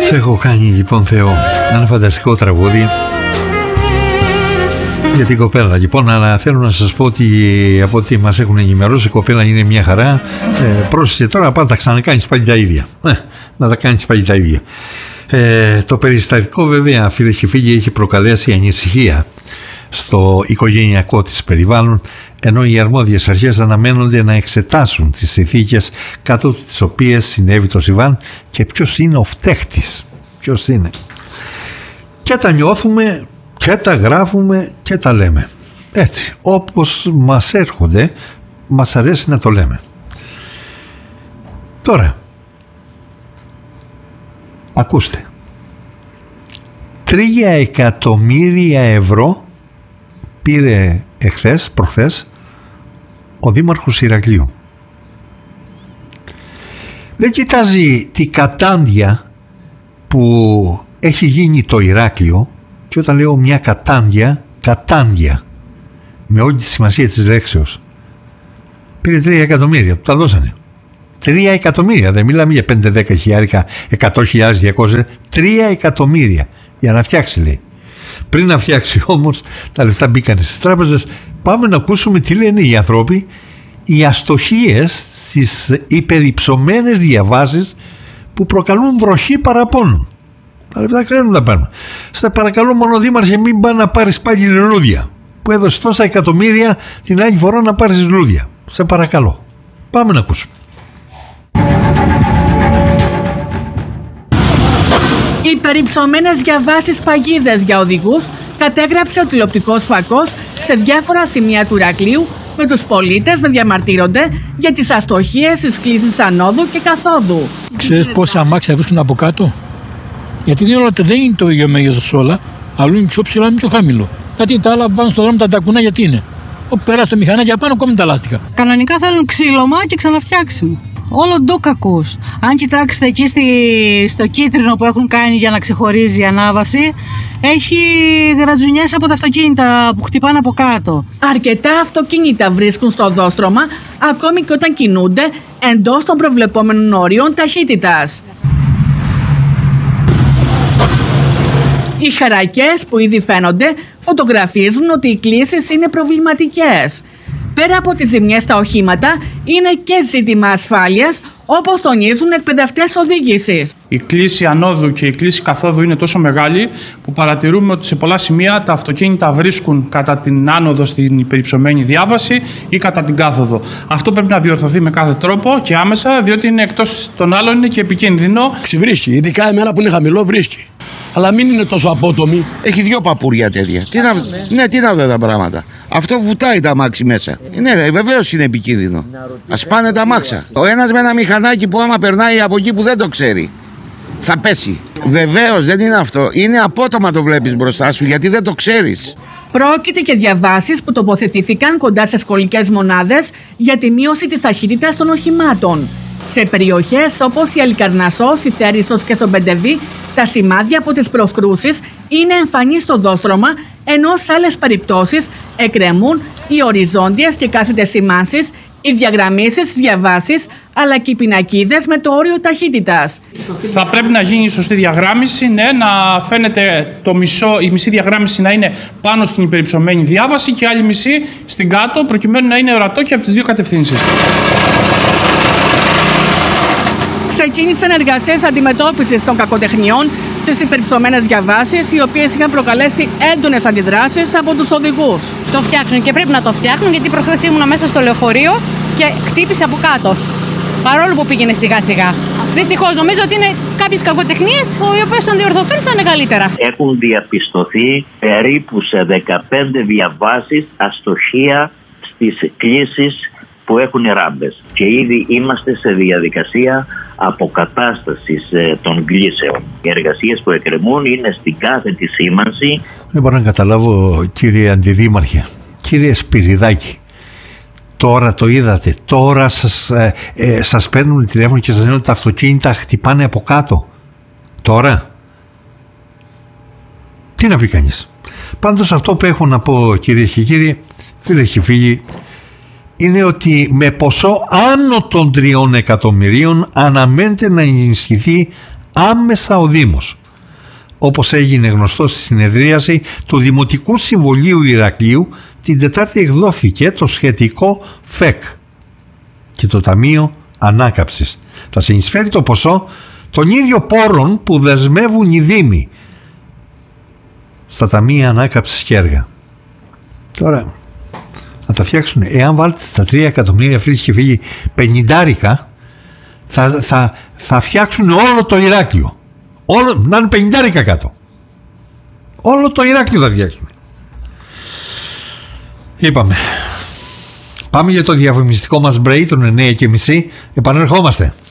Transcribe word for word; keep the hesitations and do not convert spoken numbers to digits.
Σε έχω κάνει λοιπόν Θεό ένα φανταστικό τραγούδι για την κοπέλα. Λοιπόν, αλλά θέλω να σας πω ότι από ό,τι μας έχουν ενημερώσει, η κοπέλα είναι μια χαρά. Ε, πρόσεχε τώρα, πάντα τα ξανακάνεις πάλι τα ίδια. Ε, να τα κάνεις πάλι τα ίδια. Ε, το περιστατικό βέβαια, φίλες και φίλοι, έχει προκαλέσει ανησυχία στο οικογενειακό της περιβάλλον, ενώ οι αρμόδιες αρχές αναμένονται να εξετάσουν τις συνθήκες κάτω τις οποίες συνέβη το συμβάν και ποιος είναι ο φταίχτης. Ποιος είναι. Και τα νιώθουμε και τα γράφουμε και τα λέμε. Έτσι, όπως μας έρχονται, μας αρέσει να το λέμε. Τώρα, ακούστε. Τρία εκατομμύρια ευρώ πήρε εχθές, προχθές, ο Δήμαρχος Ηρακλείου. Δεν κοιτάζει τη κατάντια που έχει γίνει το Ηράκλειο, και όταν λέω μια κατάντια, κατάντια, με όλη τη σημασία της λέξεως. Πήρε τρία εκατομμύρια, τα δώσανε. Τρία εκατομμύρια, δεν μιλάμε για πέντε δέκα χιλιάρικα, εκατό χιλιάδες διακόσια, τρία εκατομμύρια για να φτιάξει, λέει. Πριν να φτιάξει όμως, τα λεφτά μπήκαν στις τράπεζες. Πάμε να ακούσουμε τι λένε οι άνθρωποι, οι αστοχίες στις υπερυψωμένες διαβάσεις που προκαλούν βροχή παραπώνων. Τα λεφτά κραίνουν τα πάνω. Στα παρακαλώ μόνο Δήμαρχε, μην πάει να πάρεις πάλι λουλούδια, που έδωσε τόσα εκατομμύρια την άλλη φορά να πάρεις λουλούδια. Σε παρακαλώ. Πάμε να ακούσουμε. Υπερυψωμένες διαβάσεις παγίδες για οδηγούς κατέγραψε ο τηλεοπτικός φακός σε διάφορα σημεία του Ηρακλείου, με τους πολίτες να διαμαρτύρονται για τις αστοχίες στις κλήσεις ανόδου και καθόδου. Ξέρεις πόσα αμάξια βρίσκουν από κάτω? Γιατί δεν, όλα, δεν είναι το ίδιο μέγεθος όλα, αλλού είναι πιο ψηλό, είναι πιο χαμηλό. Γιατί τα άλλα που πάνε στον δρόμο τα τακουνά, γιατί είναι. Όπου περάσει το μηχανάκι απάνω, ακόμη τα λάστιχα. Κανονικά θέλουν ξύλωμα και ξαναφτιάξιμο. Όλο ντο κακούς. Αν κοιτάξετε εκεί στη, στο κίτρινο που έχουν κάνει για να ξεχωρίζει η ανάβαση, έχει γρατζουνιές από τα αυτοκίνητα που χτυπάνε από κάτω. Αρκετά αυτοκίνητα βρίσκουν στο οδόστρωμα, ακόμη και όταν κινούνται εντός των προβλεπόμενων όριων ταχύτητας. Οι χαρακές που ήδη φαίνονται φωτογραφίζουν ότι οι κλήσεις είναι προβληματικές. Πέρα από τις ζημιές στα οχήματα, είναι και ζήτημα ασφάλειας, όπως τονίζουν εκπαιδευτές οδήγησης. Η κλήση ανόδου και η κλήση καθόδου είναι τόσο μεγάλη που παρατηρούμε ότι σε πολλά σημεία τα αυτοκίνητα βρίσκουν κατά την άνοδο στην υπερυψωμένη διάβαση ή κατά την κάθοδο. Αυτό πρέπει να διορθωθεί με κάθε τρόπο και άμεσα, διότι είναι εκτός των άλλων είναι και επικίνδυνο. Ξεβρίσκει, ειδικά εμένα που είναι χαμηλό βρίσκει. Αλλά μην είναι τόσο απότομη. Έχει δυο παπουριά τέτοια. Τι να, ναι, τι είναι αυτά τα πράγματα. Αυτό βουτάει τα αμάξι μέσα. Ναι, βεβαίως είναι επικίνδυνο. Ας πάνε τα αμάξια. Ο ένας με ένα μηχανάκι που άμα περνάει από εκεί που δεν το ξέρει, θα πέσει. Βεβαίως δεν είναι αυτό. Είναι απότομα το βλέπεις μπροστά σου γιατί δεν το ξέρεις. Πρόκειται και διαβάσεις που τοποθετήθηκαν κοντά σε σχολικές μονάδες για τη μείωση της ταχύτητας των οχημάτων. Σε περιοχές όπως η Αλικαρνασσός, η Θέρισος και στο Μπεντεβί, τα σημάδια από τις προσκρούσεις είναι εμφανή στο δόστρωμα, ενώ σε άλλες περιπτώσεις εκκρεμούν οι οριζόντιες και κάθετες σημάνσεις, οι διαγραμμίσεις, τις διαβάσεις, αλλά και οι πινακίδες με το όριο ταχύτητας. Θα πρέπει να γίνει η σωστή διαγράμμιση, ναι, να φαίνεται το μισό, η μισή διαγράμμιση να είναι πάνω στην υπερυψωμένη διάβαση και άλλη μισή στην κάτω, προκειμένου να είναι ορατό και από τις δύο κατευθύνσεις. Ξεκίνησαν εργασίες αντιμετώπισης των κακοτεχνιών στις υπερυψωμένες διαβάσεις, οι οποίες είχαν προκαλέσει έντονες αντιδράσεις από τους οδηγούς. Το φτιάχνουν και πρέπει να το φτιάχνουν, γιατί προχθές ήμουνα μέσα στο λεωφορείο και χτύπησε από κάτω. Παρόλο που πήγαινε σιγά σιγά. Δυστυχώς νομίζω ότι είναι κάποιες κακοτεχνίες, οι οποίες αν διορθωθούν θα είναι καλύτερα. Έχουν διαπιστωθεί περίπου σε δεκαπέντε διαβάσεις αστοχία στις κλήσεις που έχουν ράμπες. Και ήδη είμαστε σε διαδικασία αποκατάστασης των κλήσεων. Οι εργασίες που εκκρεμούν είναι στην κάθετη σήμανση. Δεν μπορώ να καταλάβω, κύριε Αντιδήμαρχε, κύριε Σπυριδάκη, τώρα το είδατε, τώρα σας, ε, ε, σας παίρνουν τηλέφωνο και σας λένε ότι τα αυτοκίνητα χτυπάνε από κάτω. Τώρα τι να πει κανείς. Πάντως αυτό που έχω να πω, κυρίες και κύριοι, φίλες και φίλοι, είναι ότι με ποσό άνω των τριών εκατομμυρίων αναμένεται να ενισχυθεί άμεσα ο Δήμος, όπως έγινε γνωστό στη συνεδρίαση του Δημοτικού Συμβουλίου Ηρακλείου. Την Τετάρτη εκδόθηκε το σχετικό ΦΕΚ και το Ταμείο Ανάκαψης. Θα συνεισφέρει το ποσό των ίδιων πόρων που δεσμεύουν οι Δήμοι στα Ταμεία Ανάκαψης και έργα. Τώρα να τα φτιάξουν, εάν βάλετε τα τρία εκατομμύρια φρύς και φύγει πενηντάρικα, θα, θα, θα φτιάξουν όλο το Ηράκλειο. Όλο, να είναι πενηντάρικα κάτω. Όλο το Ηράκλειο θα φτιάξουν. Είπαμε. Πάμε για το διαφημιστικό μας break των εννιά και μισή. Επανερχόμαστε.